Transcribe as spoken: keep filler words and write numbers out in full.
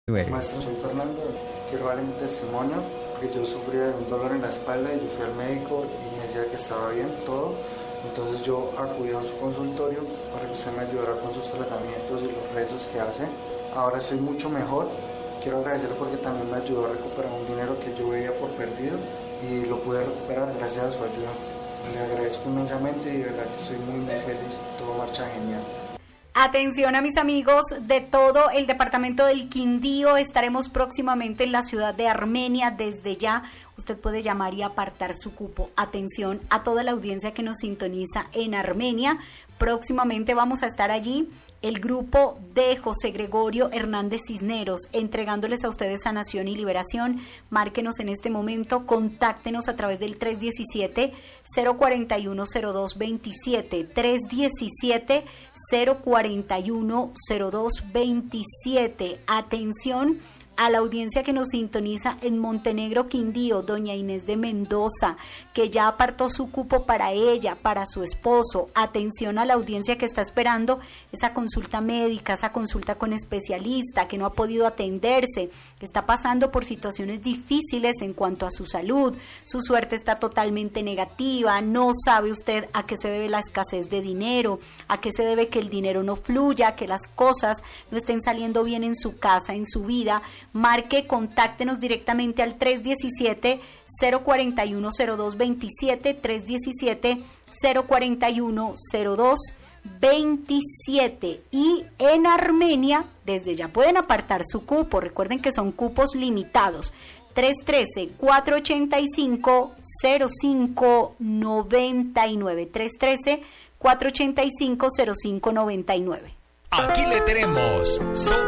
Maestro, soy Fernando, quiero darle mi testimonio, que yo sufría de un dolor en la espalda y yo fui al médico y me decía que estaba bien todo, entonces yo acudí a su consultorio para que usted me ayudara con sus tratamientos y los rezos que hace. Ahora estoy mucho mejor, quiero agradecerle porque también me ayudó a recuperar un dinero que yo veía por perdido y lo pude recuperar gracias a su ayuda. Le agradezco inmensamente y de verdad que estoy muy muy feliz, todo marcha genial. Atención a mis amigos de todo el departamento del Quindío, estaremos próximamente en la ciudad de Armenia. Desde ya usted puede llamar y apartar su cupo. Atención a toda la audiencia que nos sintoniza en Armenia, próximamente vamos a estar allí, el grupo de José Gregorio Hernández Cisneros, entregándoles a ustedes sanación y liberación. Márquenos en este momento, contáctenos a través del tres diecisiete, cero cuarenta y uno, cero dos veintisiete, tres diecisiete, cero cuarenta y uno, cero dos veintisiete. Atención a la audiencia que nos sintoniza en Montenegro, Quindío, doña Inés de Mendoza, que ya apartó su cupo para ella, para su esposo. Atención a la audiencia que está esperando esa consulta médica, esa consulta con especialista, que no ha podido atenderse, que está pasando por situaciones difíciles en cuanto a su salud, su suerte está totalmente negativa, no sabe usted a qué se debe la escasez de dinero, a qué se debe que el dinero no fluya, que las cosas no estén saliendo bien en su casa, en su vida. Marque, contáctenos directamente al tres diecisiete, cero cuarenta y uno, cero dos veintisiete, tres diecisiete, cero cuarenta y uno, cero dos veintisiete. Y en Armenia, desde ya pueden apartar su cupo, recuerden que son cupos limitados. tres uno tres, cuatro ocho cinco, cero cinco nueve nueve, tres uno tres, cuatro ocho cinco, cero cinco nueve nueve. Aquí le tenemos sopa